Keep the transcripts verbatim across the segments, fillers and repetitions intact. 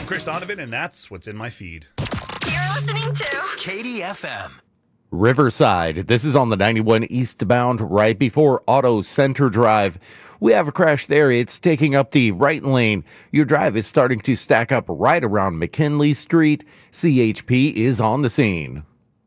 I'm Chris Donovan, and that's what's in my feed. You're listening to Katie F M. Riverside. This is on the ninety-one eastbound right before Auto Center Drive. We have a crash there. It's taking up the right lane. Your drive is starting to stack up right around McKinley Street. C H P is on the scene.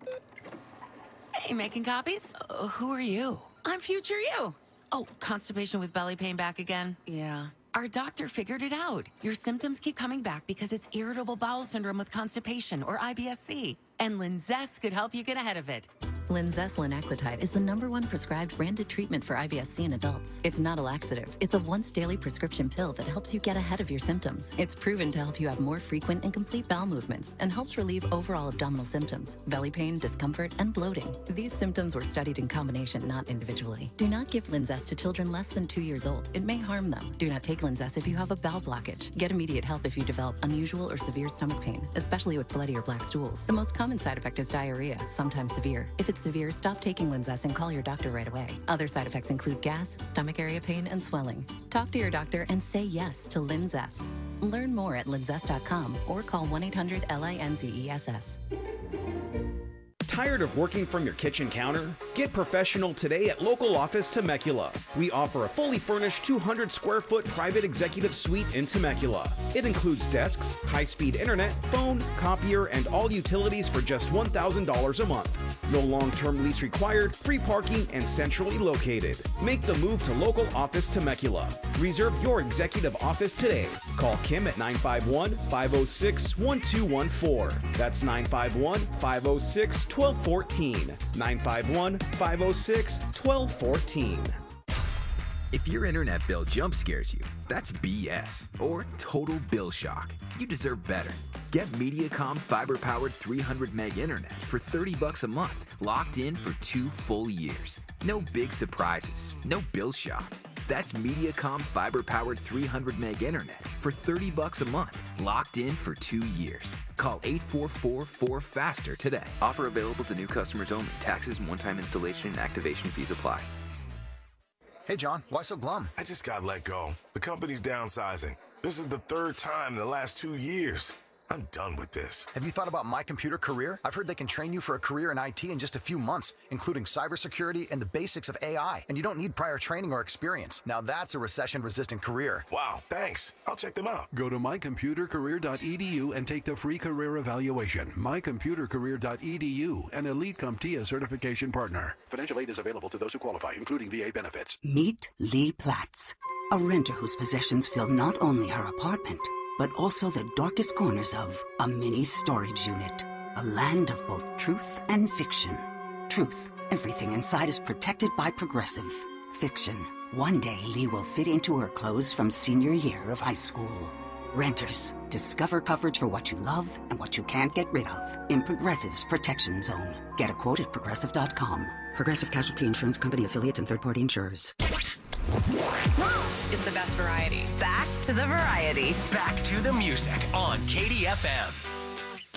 Hey, making copies? Uh, who are you? I'm future you. Oh, constipation with belly pain back again? Yeah. Our doctor figured it out. Your symptoms keep coming back because it's irritable bowel syndrome with constipation, or I B S C. And Linzess could help you get ahead of it. Linzess linaclotide is the number one prescribed branded treatment for I B S C in adults. It's not a laxative. It's a once daily prescription pill that helps you get ahead of your symptoms. It's proven to help you have more frequent and complete bowel movements and helps relieve overall abdominal symptoms, belly pain, discomfort, and bloating. These symptoms were studied in combination, not individually. Do not give Linzess to children less than two years old. It may harm them. Do not take Linzess if you have a bowel blockage. Get immediate help if you develop unusual or severe stomach pain, especially with bloody or black stools. The most common side effect is diarrhea, sometimes severe. If it's severe, stop taking Linzess and call your doctor right away. Other side effects include gas, stomach area pain, and swelling. Talk to your doctor and say yes to Linzess. Learn more at linzess dot com or call one eight hundred L I N Z E S S. Tired of working from your kitchen counter? Get professional today at local office Temecula. We offer a fully furnished two hundred square foot private executive suite in Temecula. It includes desks, high-speed internet, phone, copier, and all utilities for just one thousand dollars a month. No long-term lease required, free parking, and centrally located. Make the move to local office Temecula. Reserve your executive office today. Call Kim at nine five one, five oh six, one two one four. That's nine five one, five oh six, one two one four. nine five one, five oh six, one two one four. If your internet bill jump scares you, that's B S or total bill shock. You deserve better. Get Mediacom fiber-powered three hundred meg internet for thirty bucks a month, locked in for two full years. No big surprises, no bill shock. That's Mediacom fiber-powered three hundred meg internet for thirty bucks a month, locked in for two years. Call eight four four, four faster today. Offer available to new customers only. Taxes and one-time installation and activation fees apply. Hey, John, why so glum? I just got let go. The company's downsizing. This is the third time in the last two years. I'm done with this. Have you thought about My Computer Career? I've heard they can train you for a career in I T in just a few months, including cybersecurity and the basics of A I. And you don't need prior training or experience. Now that's a recession-resistant career. Wow, thanks. I'll check them out. Go to my computer career dot e d u and take the free career evaluation. my computer career dot e d u, an Elite CompTIA certification partner. Financial aid is available to those who qualify, including V A benefits. Meet Lee Platts, a renter whose possessions fill not only her apartment, but also the darkest corners of a mini storage unit. A land of both truth and fiction. Truth, everything inside is protected by Progressive. Fiction, one day Lee will fit into her clothes from senior year of high school. Renters, discover coverage for what you love and what you can't get rid of in Progressive's Protection Zone. Get a quote at progressive dot com. Progressive Casualty Insurance Company affiliates and third-party insurers. It's the best variety. Back to the variety. Back to the music on Katie F M.